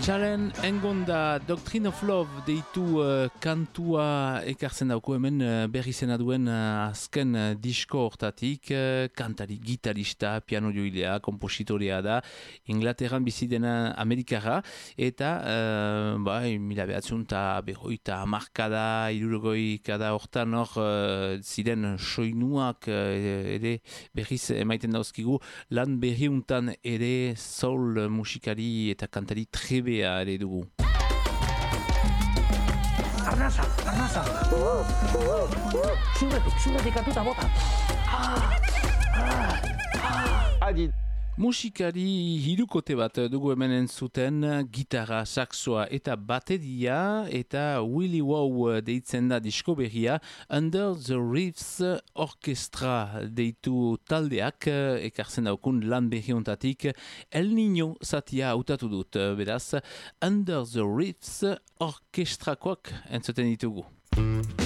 Txalen engonda Doctrine of Love deitu kantua ekartzen dauko hemen berri zena duen azken disko hortatik, kantari, gitarista, piano joilea, kompositorea da, Inglaterran bizi dena Amerikara, eta mila behatzen eta berroita hamarkada, hirurogikada hortan ziren soinuak ere berriz emaiten dauzkigu, lan berriuntan ere soul musikari eta kantari trebe ere dugu. Arnasa! Zurretik atuta bota! Adi! Musikari hirukote bat dugu hemen entzuten, gitarra, saxoa eta bateria, eta Willy Wow deitzen da disko berria, Under the Reefs Orchestra deitu taldeak, ekartzen daukun lan berri ontatik, El Niño zatia hautatu dut, beraz, Under the Reefs Orchestrakoak entzuten ditugu.